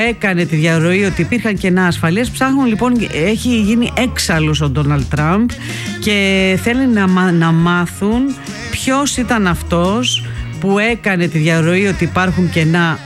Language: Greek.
έκανε τη διαρροή ότι υπήρχαν κενά ασφαλείας. Ψάχνουν λοιπόν, έχει γίνει έξαλλος ο Ντόναλντ Τραμπ και θέλει να μάθουν ποιος ήταν αυτός που έκανε τη διαρροή ότι υπάρχουν κενά